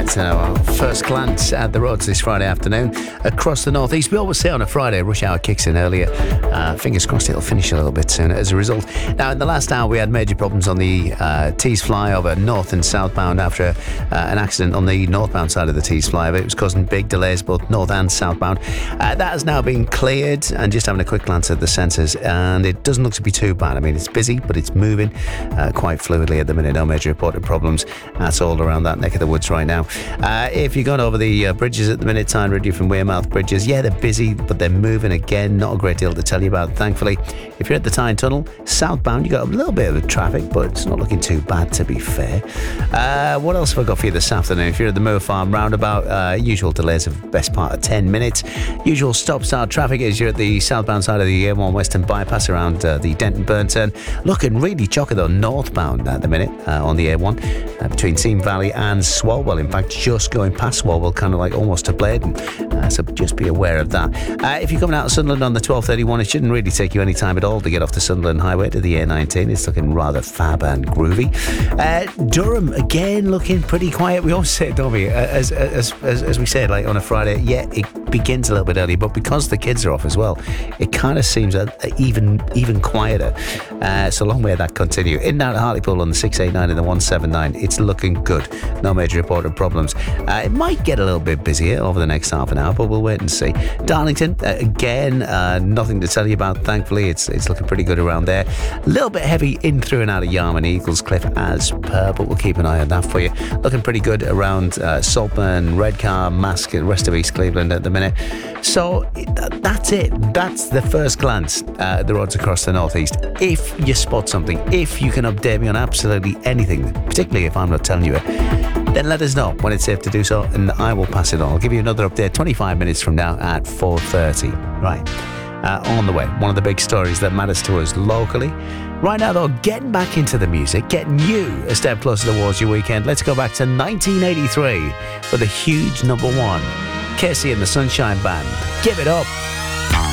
minutes an hour. First glance at the roads this Friday afternoon across the northeast. We always say on a Friday, rush hour kicks in earlier. Fingers crossed it'll finish a little bit sooner as a result. Now, in the last hour, we had major problems on the Tees flyover north and southbound after an accident on the northbound side of the Tees flyover. It was causing big delays both north and southbound. That has now been cleared, and just having a quick glance at the sensors, and it doesn't look to be too bad. I mean, it's busy, but it's moving quite fluidly at the minute. No major reported problems at all around that neck of the woods right now. If you're going over the bridges at the minute, Tyne Ridley from Wearmouth bridges, yeah, they're busy, but they're moving again. Not a great deal to tell you about, thankfully. If you're at the Tyne Tunnel, southbound, you got a little bit of traffic, but it's not looking too bad, to be fair. What else have I got for you this afternoon? If you're at the Moor Farm roundabout, usual delays of best part of 10 minutes. Usual stop-start traffic as you're at the southbound side of the A1 Western Bypass around the Denton Burn turn. Looking really chocker though, northbound at the minute on the A1 between Seam Valley and Swalwell. In fact, just going past Swalwell, kind of like almost to Bladen. So just be aware of that. If you're coming out of Sunderland on the 1231, it shouldn't really take you any time at all to get off the Sunderland Highway to the A19. It's looking rather fab and groovy. Durham, again, looking pretty quiet. We always say it, don't we? As we said, like on a Friday, yeah, it begins a little bit early, but because the kids are off as well, it kind of seems even quieter. So long may that continue. In and out of Hartlepool on the 689 and the 179, it's looking good. No major reported problems. It might get a little bit busier over the next half an hour, but we'll wait and see. Darlington, again, nothing to tell you about. Thankfully, it's looking pretty good around there. A little bit heavy in through and out of Yarm and Eagles Cliff as per, but we'll keep an eye on that for you. Looking pretty good around Saltburn, Redcar, Mask, and rest of East Cleveland at the minute. So that's it. That's the first glance at the roads across the northeast. If you spot something, if you can update me on absolutely anything, particularly if I'm not telling you it, then let us know when it's safe to do so, and I will pass it on. I'll give you another update 25 minutes from now at 4:30. Right. On the way, one of the big stories that matters to us locally. Right now, though, getting back into the music, getting you a step closer towards your weekend. Let's go back to 1983 with a huge number one. Casey and the Sunshine Band. Give it up.